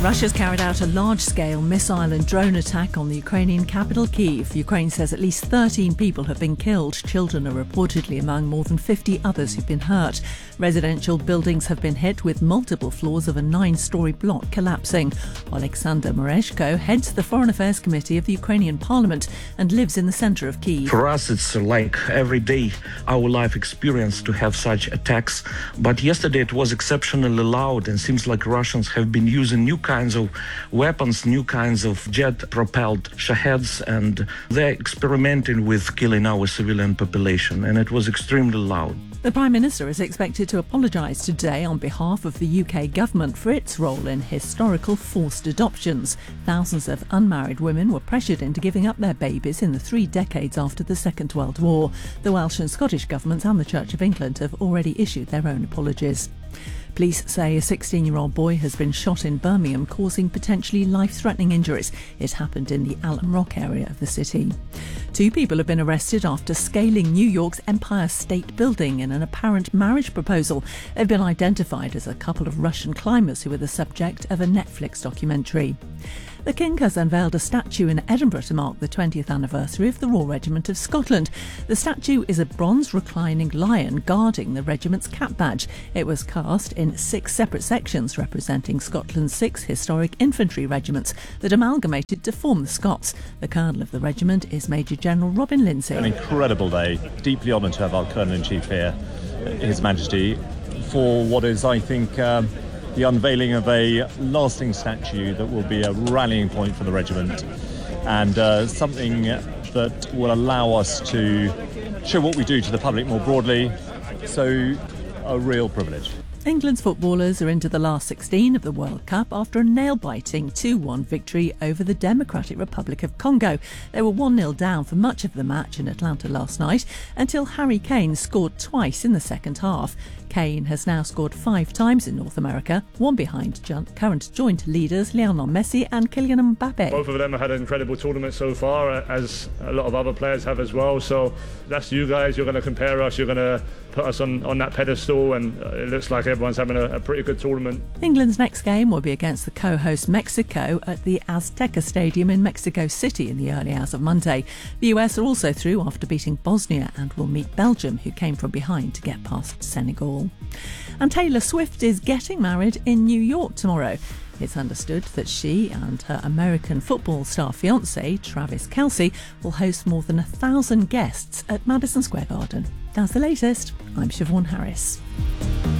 Russia's carried out a large-scale missile and drone attack on the Ukrainian capital, Kyiv. Ukraine says at least 13 people have been killed. Children are reportedly among more than 50 others who've been hurt. Residential buildings have been hit, with multiple floors of a 9-storey block collapsing. Alexander Mereshko heads the Foreign Affairs Committee of the Ukrainian Parliament and lives in the centre of Kyiv. For us, it's like every day our life experience to have such attacks. But yesterday it was exceptionally loud, and seems like Russians have been using new kinds of weapons, new kinds of jet-propelled Shaheds, and they're experimenting with killing our civilian population, and it was extremely loud. The Prime Minister is expected to apologise today on behalf of the UK government for its role in historical forced adoptions. Thousands of unmarried women were pressured into giving up their babies in the 3 decades after the Second World War. The Welsh and Scottish governments and the Church of England have already issued their own apologies. Police say a 16-year-old boy has been shot in Birmingham, causing potentially life-threatening injuries. It happened in the Alum Rock area of the city. 2 people have been arrested after scaling New York's Empire State Building in an apparent marriage proposal. They've been identified as a couple of Russian climbers who were the subject of a Netflix documentary. The King has unveiled a statue in Edinburgh to mark the 20th anniversary of the Royal Regiment of Scotland. The statue is a bronze reclining lion guarding the regiment's cap badge. It was cast in 6 separate sections representing Scotland's 6 historic infantry regiments that amalgamated to form the Scots. The Colonel of the regiment is Major General Robin Lindsay. An incredible day, deeply honoured to have our Colonel-in-Chief here, His Majesty, for what is, I think, the unveiling of a lasting statue that will be a rallying point for the regiment, and something that will allow us to show what we do to the public more broadly. So, a real privilege. England's footballers are into the last 16 of the World Cup after a nail-biting 2-1 victory over the Democratic Republic of Congo. They were 1-0 down for much of the match in Atlanta last night until Harry Kane scored twice in the second half. Kane has now scored 5 times in North America, one behind current joint leaders Lionel Messi and Kylian Mbappe. Both of them have had an incredible tournament so far, as a lot of other players have as well. So that's you guys. You're going to compare us. You're going to put us on that pedestal, and it looks like everyone's having a pretty good tournament. England's next game will be against the co-host Mexico at the Azteca Stadium in Mexico City in the early hours of Monday. The US are also through after beating Bosnia and will meet Belgium, who came from behind to get past Senegal. And Taylor Swift is getting married in New York tomorrow. It's understood that she and her American football star fiancé, Travis Kelce, will host more than 1,000 guests at Madison Square Garden. That's the latest. I'm Siobhan Harris.